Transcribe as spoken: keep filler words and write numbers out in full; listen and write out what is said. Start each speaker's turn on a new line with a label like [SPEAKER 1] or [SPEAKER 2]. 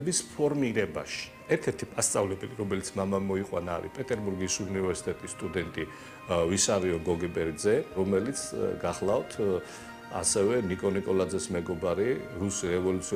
[SPEAKER 1] ვის ფორმირებაში. ერთ-ერთი მასწავლებელი, რომელიც მამამ მოიყვანა, არის პეტერბურგის უნივერსიტეტის სტუდენტი ვისარიო გოგებერძე, რომელიც გახლავთ ასევე ნიკო ნიკოლაძეს მეგობარი, რუსი რევოლუციური